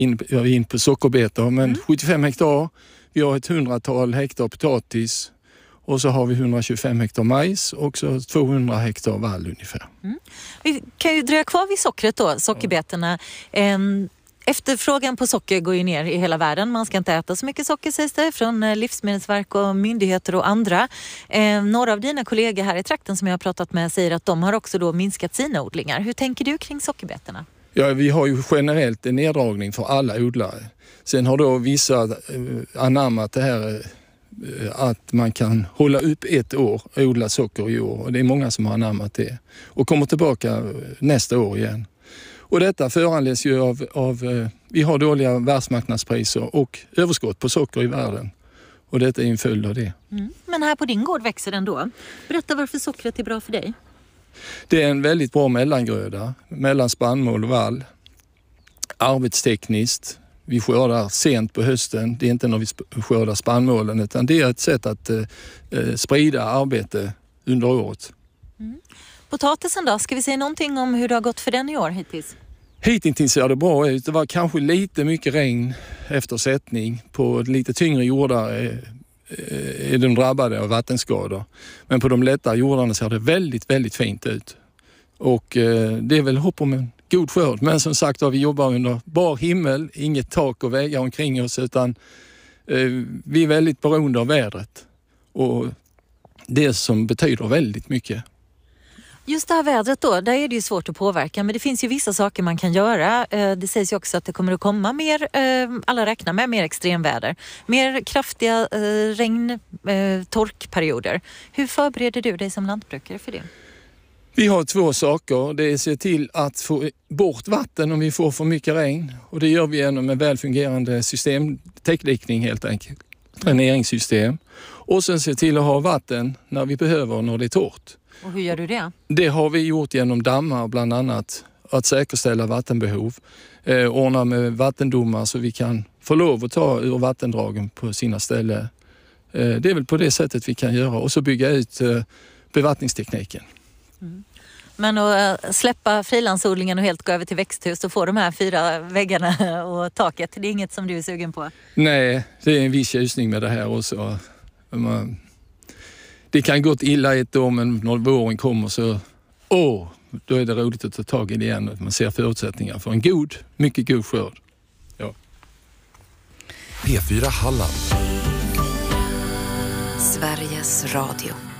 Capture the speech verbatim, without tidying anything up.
in, in på sockerbetor, men Mm. sjuttiofem hektar. Vi har ett hundratal hektar potatis och så har vi hundratjugofem hektar majs och så tvåhundra hektar vall ungefär. Mm. Vi kan ju dröja kvar vid sockret då, sockerbetorna. Ehm, Efterfrågan på socker går ju ner i hela världen. Man ska inte äta så mycket socker, sägs det, från Livsmedelsverk och myndigheter och andra. Eh, några av dina kollegor här i trakten som jag har pratat med säger att de har också då minskat sina odlingar. Hur tänker du kring sockerbetorna? Ja, vi har ju generellt en neddragning för alla odlare. Sen har då vissa eh, anammat det här eh, att man kan hålla upp ett år och odla socker i år. Och det är många som har anammat det. Och kommer tillbaka nästa år igen. Och detta föranleds ju av, av eh, vi har dåliga världsmarknadspriser och överskott på socker i världen. Och detta är en följd av det. Mm. Men här på din gård växer den då. Berätta varför sockret är bra för dig. Det är en väldigt bra mellangröda, mellan spannmål och vall. Arbetstekniskt, vi skördar sent på hösten. Det är inte när vi skördar spannmålen, utan det är ett sätt att eh, sprida arbete under året. Mm. Potatisen då, ska vi säga någonting om hur det har gått för den i år hittills? Hittills ser det bra ut. Det var kanske lite mycket regn efter sättning. På lite tyngre jordar är, är de drabbade av vattenskador. Men på de lättare jordarna ser det väldigt, väldigt fint ut. Och eh, det är väl hopp om en god skörd. Men som sagt, vi jobbar under bar himmel, inget tak och vägar omkring oss, utan eh, vi är väldigt beroende av vädret. Och det som betyder väldigt mycket. Just det här vädret då, där är det ju svårt att påverka, men det finns ju vissa saker man kan göra. Det sägs ju också att det kommer att komma mer, alla räknar med mer extremväder, mer kraftiga regn, torkperioder. Hur förbereder du dig som lantbrukare för det? Vi har två saker. Det är att se till att få bort vatten om vi får för mycket regn. Och det gör vi genom en välfungerande systemtäckdikning helt enkelt. Dräneringssystem. Och sen se till att ha vatten när vi behöver när det är torrt. Och hur gör du det? Det har vi gjort genom dammar bland annat. Att säkerställa vattenbehov. Eh, ordna med vattendomar så vi kan få lov att ta ur vattendragen på sina ställen. Eh, det är väl på det sättet vi kan göra. Och så bygga ut eh, bevattningstekniken. Mm. Men att släppa frilandsodlingen och helt gå över till växthus och få de här fyra väggarna och taket, det är inget som du är sugen på? Nej, det är en viss tjusning med det här också. Det kan gått illa ett år, men när våren kommer så åh, då är det roligt att ta tag i det igen. Man ser förutsättningar för en god, mycket god skörd. Ja. P fyra Halland. Sveriges Radio.